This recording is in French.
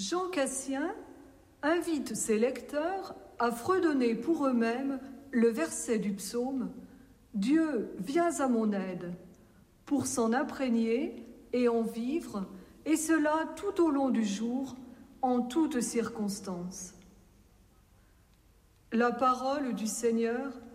Jean Cassien invite ses lecteurs à fredonner pour eux-mêmes le verset du psaume « Dieu, viens à mon aide » pour s'en imprégner et en vivre, et cela tout au long du jour, en toutes circonstances. La parole du Seigneur